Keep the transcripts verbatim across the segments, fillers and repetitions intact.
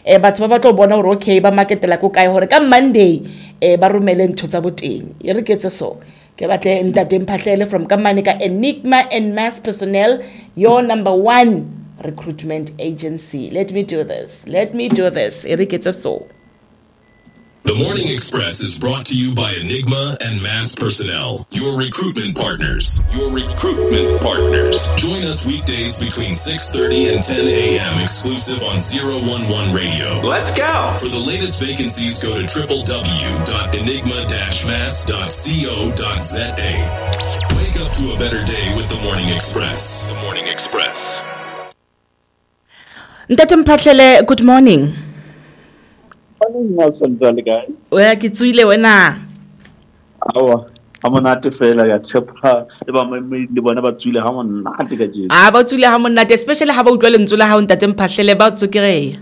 eh batho ba batlo bona hore okay ba marketela ko kae hore ka Monday eh ba romele ntho tsa boteng e re ketse so ke batle ntate Mphahlele from Kamane ka Enigma and Mass Personnel, your number one recruitment agency. Let me do this. Let me do this. E re ketse so. The Morning Express is brought to you by Enigma and Mass Personnel, your recruitment partners. Your recruitment partners. Join us weekdays between six thirty and ten a.m. exclusive on zero one one Radio. Let's go. For the latest vacancies, go to w w w dot enigma dash mass dot co dot z a. Wake up to a better day with The Morning Express. The Morning Express. Ntate Mphahlele, good morning. Morning, guys. Where ke tswile wena? Awa, hamonate fela ya tshepa le ba me le bona ba tswile hamonate ka je. Ah ba tswile hamonate, especially ha ba utlwa lentswe la ha Ntate Mphahlele ba tsokereya.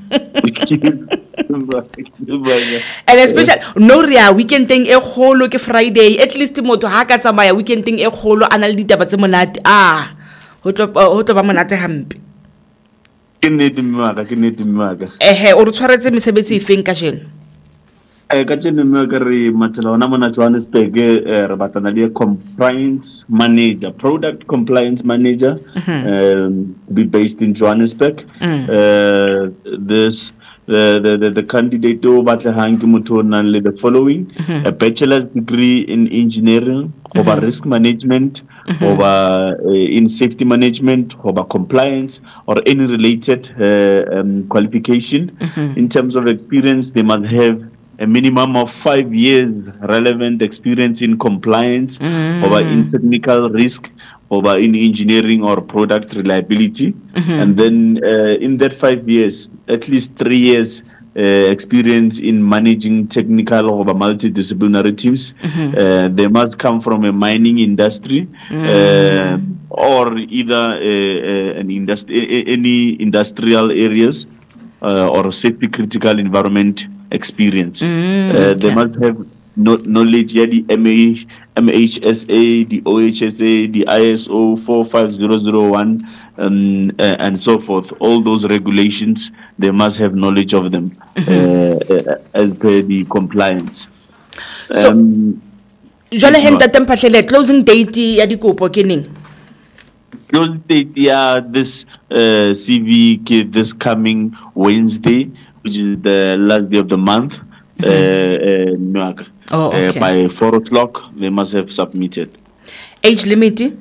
And especially no rea weekending e kholo ke Friday, at least motho ha ka tsamaya weekending e kholo ana le ditaba tse monate. Ah ho tlo ho tlo ba monate hampe. Ke nnete mmaka ke nnete mmaka ehe o re tshwaretse mesebetsi efeng ka jeno eh ka jeno mmaka re matsela ona mona Johannesburg eh re batana le compliance manager, product compliance manager, um be based in Johannesburg. uh this the the the, the candidate o batla hang ke motho o nang le the following: a bachelor's degree in engineering, over risk management, over uh, in safety management, over compliance, or any related uh, um, qualification. In terms of experience, they must have a minimum of five years relevant experience in compliance, over in technical risk, over in engineering or product reliability. And then uh, in that five years, at least three years Uh, experience in managing technical or multidisciplinary teams. Uh, they must come from a mining industry, uh, or either uh, uh, an industri- any industrial areas uh, or safety critical environment experience. Uh, they must have no, knowledge, yeah, the M H S A, the O H S A, the I S O four five zero zero one, um, uh, and so forth. All those regulations, they must have knowledge of them uh, uh, as per the compliance. So, Um, jwale he Ntate Mphahlele, closing date ya dikopo ke neng? Closing date, yeah, this uh, C V k this coming Wednesday, which is the last day of the month. Uh, uh, Oh, okay. uh, by four o'clock, they must have submitted. Age limit?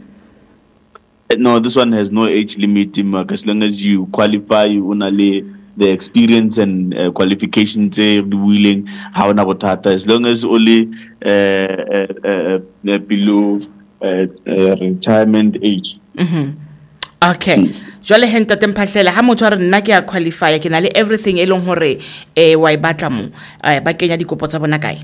No, this one has no age limit. As long as you qualify, you only the experience and uh, qualifications of the willing, how about as long as only uh, uh, uh, below uh, uh, retirement age. Okay. Jwale he Ntate Mphahlele ha motho a re nna ke a qualify ke na le everything e leng hore eh wa e batla mo eh ba kenya dikopo tsa bona kae?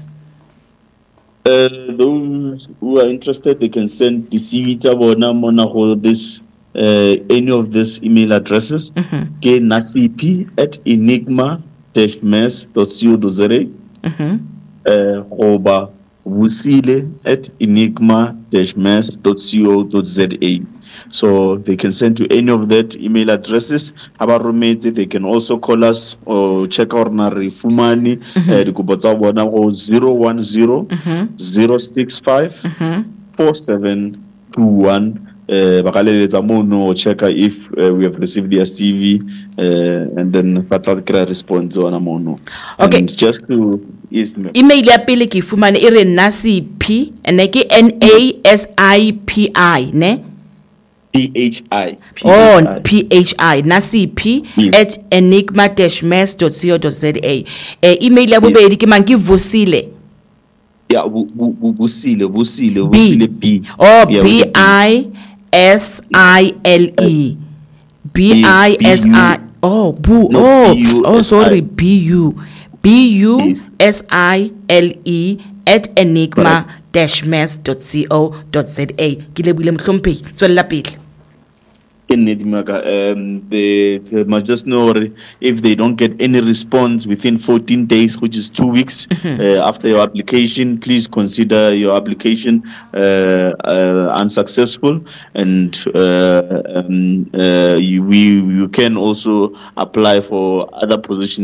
Uh, those who are interested, they can send the C V tsa bona mona ho this uh, any of these email addresses. Ke nasipi at enigma dash mass dot co dot za. Uh, oba busile at enigma dash mass dot co dot za. So they can send to any of that email addresses. Habaromete, they can also call us or check our Narifumani uh, zero one zero zero six five four seven two one. Uh, check if uh, we have received their C V uh, and then fatal response on amono. Okay. And just to yes, email ya pele ke fumane e re nasipi ene ke N A S I P I ne P H I. Oh, P H I. Nasipi at enigma dash mass dot co dot za. Eh, email ya bobedi ke mangi Vusile. Yeah, Vusile, Vusile, B. Vusile B. Oh, B I S I L E. B I S I. Oh, boo. Oh, oh, sorry. B U. B U S I L E at enigma dash mass dot co dot za. Ke lebile mhlomphei. Tswela pele. Um, they, they must just know if they don't get any response within fourteen days, which is two weeks uh, after your application, please consider your application uh, uh, unsuccessful, and uh, um, uh, you, we you can also apply for other positions